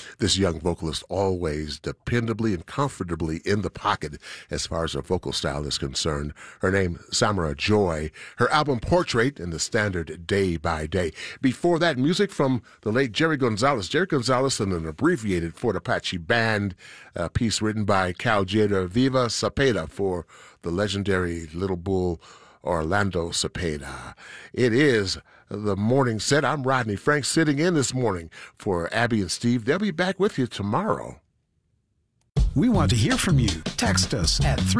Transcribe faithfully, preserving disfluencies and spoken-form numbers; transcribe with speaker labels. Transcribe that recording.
Speaker 1: This young vocalist always dependably and comfortably in the pocket as far as her vocal style is concerned. Her name, Samara Joy. Her album Portrait in the standard Day by Day. Before that, music from the late Jerry Gonzalez. Jerry Gonzalez and an abbreviated Fort Apache band, a piece written by Cal Tjader, Viva Cepeda, for the legendary Little Bull Orlando Cepeda. It is the morning set. I'm Rodney Frank sitting in this morning for Abby and Steve. They'll be back with you tomorrow.
Speaker 2: We want to hear from you. Text us at three